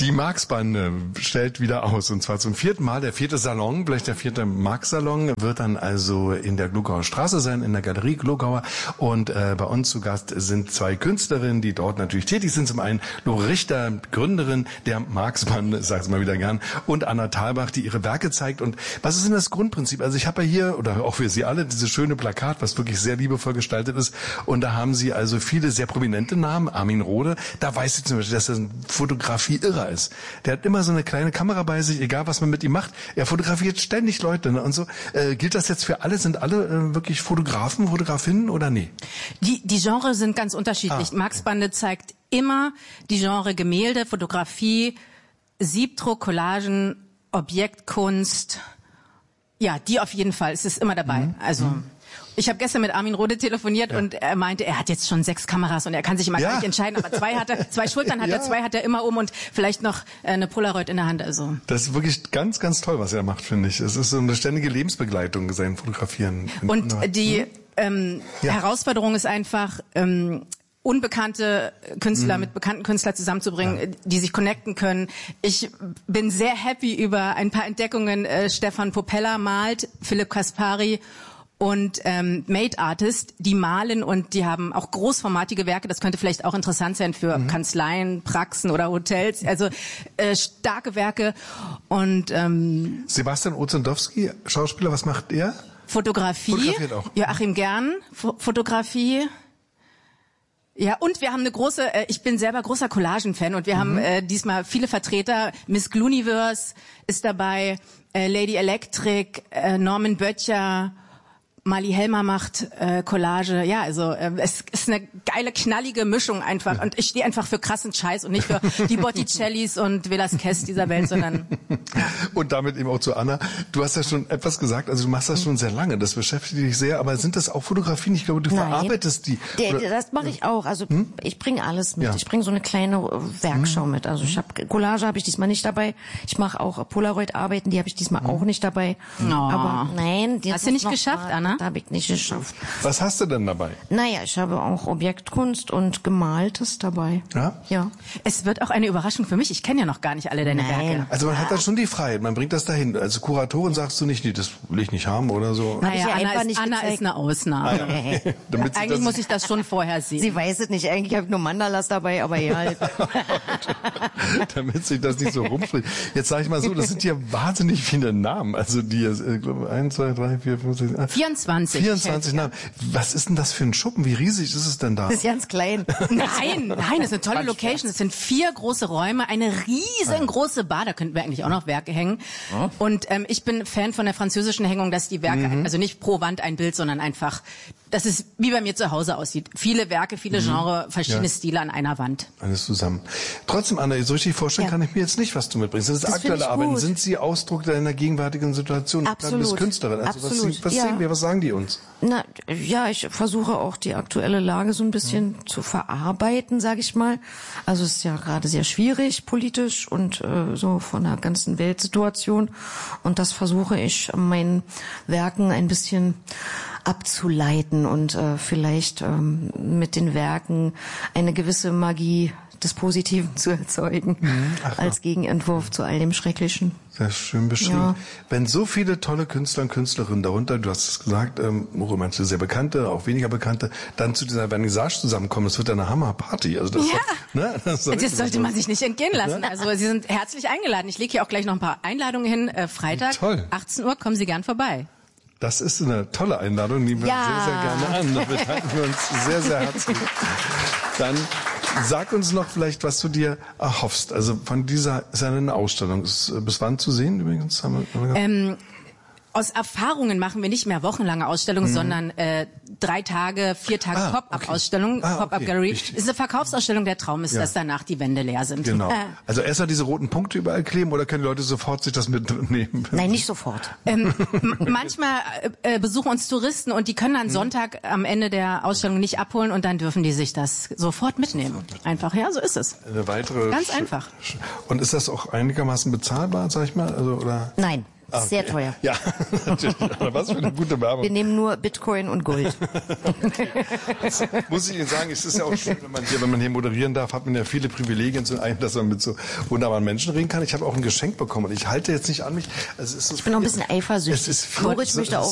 Die Marx-Bande stellt wieder aus, und zwar zum 4. Mal. Der 4. Salon, vielleicht der 4. Marx-Salon, wird dann also in der Glogauer Straße sein, in der Galerie Glogauer. Und bei uns zu Gast sind 2 Künstlerinnen, die dort natürlich tätig sind. Zum einen Lore Richter, Gründerin der Marx-Bande, ich sag's mal wieder gern, und Anna Thalbach, die ihre Werke zeigt. Und was ist denn das Grundprinzip? Also ich habe ja hier, oder auch für Sie alle, dieses schöne Plakat, was wirklich sehr liebevoll gestaltet ist. Und da haben Sie also viele sehr prominente Namen. Armin Rohde, da weiß ich zum Beispiel, dass er ein Fotografie-Irrer ist. Der hat immer so eine kleine Kamera bei sich, egal was man mit ihm macht. Er fotografiert ständig Leute, ne? Und so. Gilt das jetzt für alle? Sind alle wirklich Fotografen, Fotografinnen oder nee? Die Genres sind ganz unterschiedlich. Okay. Marx-Bande zeigt immer die Genre Gemälde, Fotografie, Siebdruck, Collagen, Objektkunst. Ja, die auf jeden Fall. Es ist immer dabei. Also ich habe gestern mit Armin Rohde telefoniert und er meinte, er hat jetzt schon 6 Kameras und er kann sich immer gar nicht entscheiden, aber 2 Schultern hat er, 2 hat er immer und vielleicht noch eine Polaroid in der Hand. Also das ist wirklich ganz, ganz toll, was er macht, finde ich. Es ist so eine ständige Lebensbegleitung, sein Fotografieren. Und die Herausforderung ist einfach, unbekannte Künstler mit bekannten Künstlern zusammenzubringen, die sich connecten können. Ich bin sehr happy über ein paar Entdeckungen. Stefan Popella malt, Philipp Kaspari und Made Artist, die malen und die haben auch großformatige Werke. Das könnte vielleicht auch interessant sein für Kanzleien, Praxen oder Hotels. Also starke Werke. Und Sebastian Ozendowski, Schauspieler, was macht er? Fotografie. Fotografiert auch. Joachim Gern, Fotografie. Ja, und wir haben eine große, ich bin selber großer Collagen-Fan und wir haben diesmal viele Vertreter. Miss Glooniverse ist dabei, Lady Electric, Norman Böttcher, Mali Helmer macht Collage. Ja, also es ist eine geile, knallige Mischung einfach. Und ich stehe einfach für krassen Scheiß und nicht für die Botticellis und Velasquez dieser Welt, sondern... Ja. Und damit eben auch zu Anna. Du hast ja schon etwas gesagt, also du machst das schon sehr lange, das beschäftigt dich sehr, aber sind das auch Fotografien? Ich glaube, du verarbeitest die. Das mache ich auch. Also ich bringe alles mit. Ja. Ich bringe so eine kleine Werkschau mit. Also ich habe Collage habe ich diesmal nicht dabei. Ich mache auch Polaroid-Arbeiten, die habe ich diesmal auch nicht dabei. Aber nein, die hast du nicht geschafft, Anna? Habe ich nicht geschafft. Was hast du denn dabei? Naja, ich habe auch Objektkunst und Gemaltes dabei. Ja? Ja. Es wird auch eine Überraschung für mich. Ich kenne ja noch gar nicht alle deine Werke. Also man hat da schon die Freiheit, man bringt das dahin. Als Kuratorin sagst du nicht, nee, das will ich nicht haben oder so. Naja, Anna ist eine Ausnahme. Eigentlich muss ich das schon vorher sehen. Sie weiß es nicht. Eigentlich habe ich nur Mandalas dabei, aber ja. Halt. Damit sich das nicht so rumspricht. Jetzt sage ich mal so, das sind ja wahnsinnig viele Namen. Also die, ich glaube, 1, 2, 3, 4, 5, 6, 8. 24 Namen. Was ist denn das für ein Schuppen? Wie riesig ist es denn da? Das ist ganz klein. Nein, das ist eine tolle Location. Es sind 4 große Räume, eine riesengroße Bar. Da könnten wir eigentlich auch noch Werke hängen. Und ich bin Fan von der französischen Hängung, dass die Werke, also nicht pro Wand ein Bild, sondern einfach, dass es wie bei mir zu Hause aussieht. Viele Werke, viele Genre, verschiedene Stile an einer Wand. Alles zusammen. Trotzdem, Anna, so richtig vorstellen kann ich mir jetzt nicht, was du mitbringst. Das ist aktuelle Arbeiten. Sind sie Ausdruck deiner gegenwärtigen Situation? Absolut. Du bist Künstlerin. Also Absolut. Was sehen wir? Was sagen die uns? Na, ja, ich versuche auch die aktuelle Lage so ein bisschen zu verarbeiten, sage ich mal. Also es ist ja gerade sehr schwierig politisch und so von der ganzen Weltsituation. Und das versuche ich an meinen Werken ein bisschen abzuleiten und vielleicht mit den Werken eine gewisse Magie des Positiven zu erzeugen, als Gegenentwurf zu all dem Schrecklichen. Sehr schön beschrieben. Ja. Wenn so viele tolle Künstler und Künstlerinnen darunter, du hast es gesagt, manche sehr bekannte, auch weniger bekannte, dann zu dieser Vernissage zusammenkommen, das wird eine Hammerparty. Also das, das sollte man sich nicht entgehen lassen. Also Sie sind herzlich eingeladen. Ich lege hier auch gleich noch ein paar Einladungen hin. Freitag, 18 Uhr, kommen Sie gern vorbei. Das ist eine tolle Einladung, nehmen wir sehr, sehr gerne an. Da bedanken wir uns sehr, sehr herzlich. Dann sag uns noch vielleicht, was du dir erhoffst. Also von dieser, ist ja eine Ausstellung. Ist bis wann zu sehen übrigens? Aus Erfahrungen machen wir nicht mehr wochenlange Ausstellungen, sondern 3 Tage, 4 Tage Pop-up-Ausstellung, Pop-up-Gallery. Es ist eine Verkaufsausstellung. Der Traum ist, dass danach die Wände leer sind. Genau. Also erstmal diese roten Punkte überall kleben oder können die Leute sofort sich das mitnehmen? Nein, nicht sofort. Manchmal besuchen uns Touristen und die können dann Sonntag am Ende der Ausstellung nicht abholen und dann dürfen die sich das sofort mitnehmen. Einfach, ja, so ist es. Eine weitere Ganz einfach. Und ist das auch einigermaßen bezahlbar, sag ich mal? Also, oder? Nein. Okay. Sehr teuer. Ja, natürlich. Aber was für eine gute Werbung. Wir nehmen nur Bitcoin und Gold. Das muss ich Ihnen sagen, es ist ja auch schön, wenn man hier moderieren darf, hat man ja viele Privilegien. Zum einen, dass man mit so wunderbaren Menschen reden kann. Ich habe auch ein Geschenk bekommen und ich halte jetzt nicht an mich. Also es ist so ich bin auch ein bisschen eifersüchtig. Es ist Moritz möchte auch